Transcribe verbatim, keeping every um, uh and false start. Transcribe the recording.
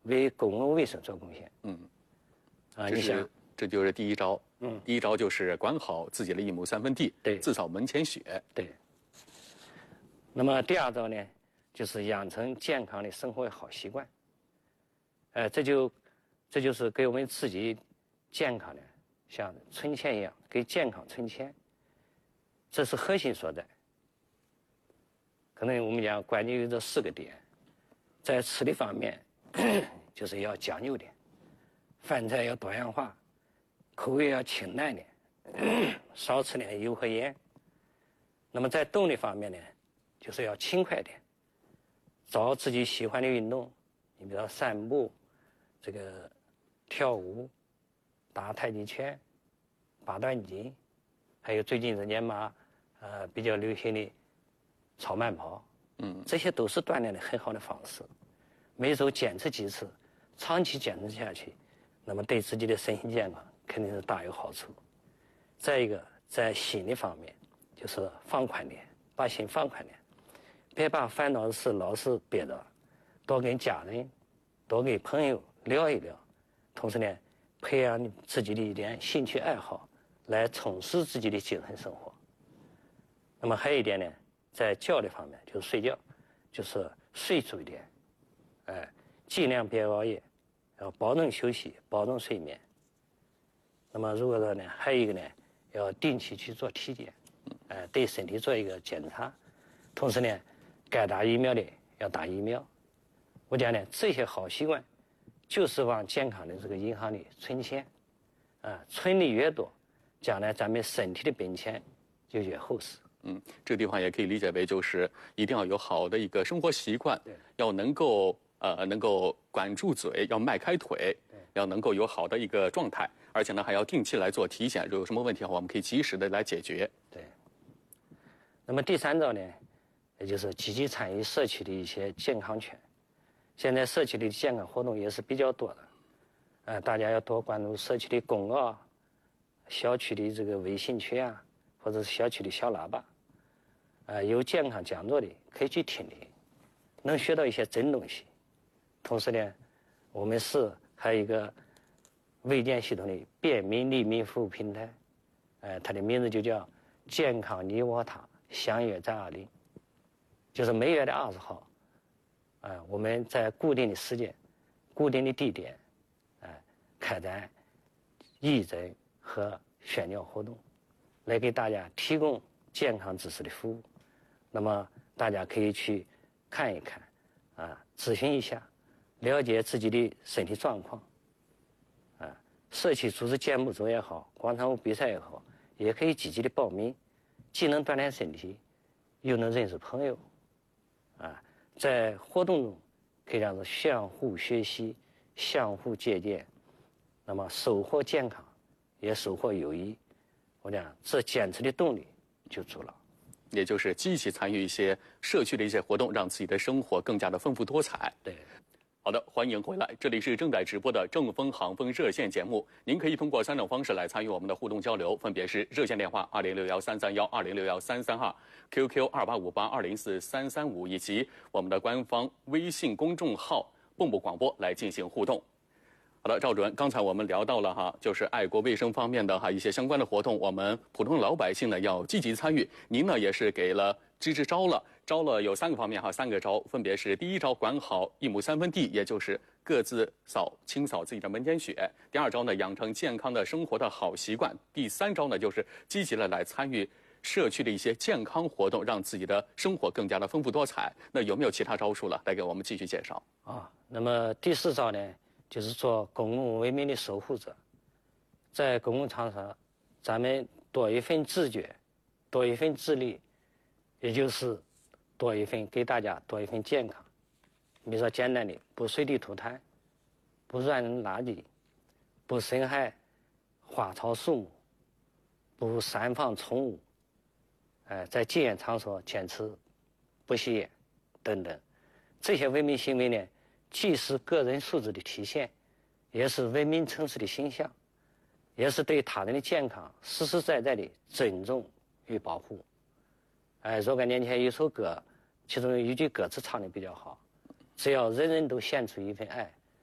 为公共卫生做贡献。 嗯， 啊， 这是你想， 这就是第一招。 嗯， 第一招就是管好自己的一亩三分地， 对， 自扫门前雪。 对。那么第二招呢，就是养成健康的生活好习惯。呃，这就这就是给我们自己健康的像存钱一样，给健康存钱，这是核心所在。可能我们讲关键有这四个点，在吃的方面，就是要讲究点，饭菜要多样化，口味要清淡点，少吃点油和盐。那么在动力方面呢，就是要轻快点，找自己喜欢的运动，你比如说散步，这个跳舞，打太极拳，八段锦，还有最近这年嘛，呃比较流行的超慢跑， 嗯， 这些都是锻炼的很好的方式。每周坚持几次，长期坚持下去，那么对自己的身心健康肯定是大有好处。再一个，在心理方面，就是放宽点，把心放宽点，别把烦恼的事老是憋着，多跟家人、多跟朋友聊一聊，同时呢，培养你自己的一点兴趣爱好，来充实自己的精神生活。那么还有一点呢，在觉的方面，就是睡觉，就是睡足一点，哎，尽量别熬夜，要保证休息，保证睡眠。那么如果说呢，还有一个呢，要定期去做体检，哎，对身体做一个检查，同时呢，该打疫苗的要打疫苗。我讲呢，这些好习惯，就是往健康的这个银行里存钱，啊，存的越多，将来咱们身体的本钱就越厚实。 嗯，这个地方也可以理解为，就是一定要有好的一个生活习惯，要能够呃能够管住嘴，要迈开腿，要能够有好的一个状态，而且呢还要定期来做体检，如果有什么问题的话，我们可以及时的来解决。 对。那么第三招呢，也就是积极参与社区的一些健康圈。现在社区里的健康活动也是比较多的，呃，大家要多关注社区的公告、小区的这个微信群啊，或者是小区的小喇叭。呃，有健康讲座的可以去听听，能学到一些真东西。同时呢，我们市还有一个卫健系统的便民利民服务平台，呃，它的名字就叫“健康你我他，相约在二零”，就是每月的二十号，啊、呃，我们在固定的时间、固定的地点，呃，开展义诊和宣教活动，来给大家提供健康知识的服务。那么大家可以去看一看，啊，咨询一下，了解自己的身体状况，啊，社区组织健步走也好，广场舞比赛也好，也可以积极的报名，既能锻炼身体，又能认识朋友，啊，在活动中可以让人相互学习，相互借鉴，那么收获健康，也收获友谊。我讲这坚持的动力就足了。 也就是积极参与一些社区的一些活动，让自己的生活更加的丰富多彩。 对， 好的，欢迎回来，这里是正在直播的正风航风热线节目。您可以通过三种方式来参与我们的互动交流，分别是热线电话二零六幺三三幺二零六幺三三二 ，Q Q 二八五八二零四三三五，以及我们的官方微信公众号“蹦蹦广播”来进行互动。好的，赵主任，刚才我们聊到了哈，就是爱国卫生方面的哈一些相关的活动，我们普通老百姓呢要积极参与。您呢也是给了支支招了，招了有三个方面哈，三个招分别是：第一招管好一亩三分地，也就是各自扫清扫自己的门前雪；第二招呢养成健康的生活的好习惯；第三招呢就是积极的来参与社区的一些健康活动，让自己的生活更加的丰富多彩。那有没有其他招数了？来给我们继续介绍啊。那么第四招呢？就是做公共文明的守护者，在公共场所，咱们多一份自觉，多一份自律，也就是多一份给大家多一份健康。比如说简单的，不随地吐痰，不乱扔垃圾，不损害花草树木，不散放宠物，哎，在禁烟场所坚持不吸烟等等，这些文明行为呢，既是个人素质的体现，也是文明城市的形象，也是对他人的健康实实在在的尊重与保护。哎，若干年前有首歌，其中有一句歌词唱的比较好：只要人人都献出一份爱，